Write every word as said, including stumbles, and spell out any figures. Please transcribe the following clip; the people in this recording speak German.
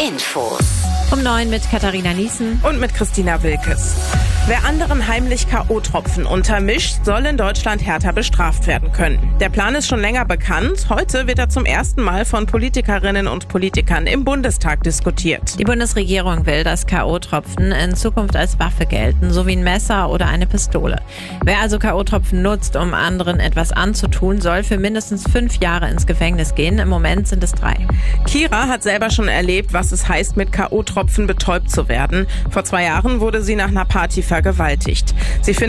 Infos. Um neun mit Katharina Niesen und mit Christina Wilkes. Wer anderen heimlich K O-Tropfen untermischt, soll in Deutschland härter bestraft werden können. Der Plan ist schon länger bekannt. Heute wird er zum ersten Mal von Politikerinnen und Politikern im Bundestag diskutiert. Die Bundesregierung will, dass K O-Tropfen in Zukunft als Waffe gelten, sowie ein Messer oder eine Pistole. Wer also K O-Tropfen nutzt, um anderen etwas anzutun, soll für mindestens fünf Jahre ins Gefängnis gehen. Im Moment sind es drei. Kira hat selber schon erlebt, was es heißt, mit K O-Tropfen betäubt zu werden. Vor zwei Jahren wurde sie nach einer Party vergewaltigt. Sie findet